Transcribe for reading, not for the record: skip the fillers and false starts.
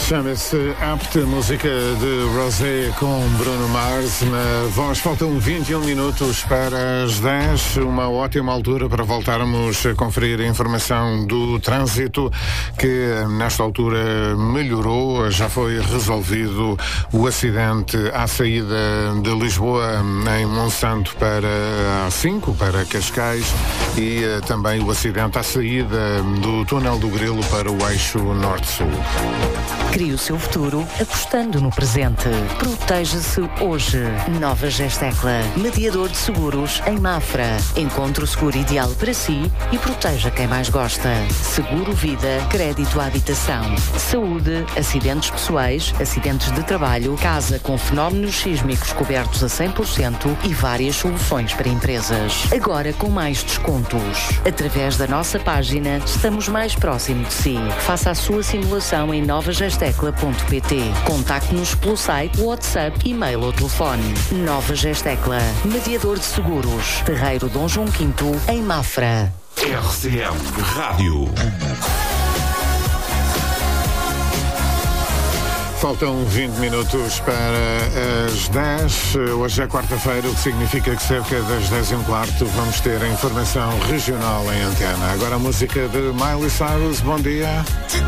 Chama-se Apte, música de Rosé com Bruno Mars na voz. Faltam 21 minutos para as 10, uma ótima altura para voltarmos a conferir a informação do trânsito, que nesta altura melhorou, já foi resolvido o acidente à saída de Lisboa em Monsanto para a A5, para Cascais, e também o acidente à saída do túnel do Grilo para o eixo Norte-Sul. Crie o seu futuro apostando no presente. Proteja-se hoje. Nova Gestecla, mediador de seguros em Mafra. Encontre o seguro ideal para si e proteja quem mais gosta. Seguro vida, crédito à habitação, saúde, acidentes pessoais, acidentes de trabalho, casa com fenómenos sísmicos cobertos a 100% e várias soluções para empresas. Agora com mais descontos. Através da nossa página, estamos mais próximo de si. Faça a sua simulação em novagestecla.pt. Contacte-nos pelo site, WhatsApp, e-mail ou telefone. Nova Gestecla, mediador de seguros. Terreiro Dom João V, em Mafra. RCM Rádio. Faltam 20 minutos para as 10. Hoje é quarta-feira, o que significa que cerca das 10h15 vamos ter a informação regional em antena. Agora a música de Miley Cyrus. Bom dia.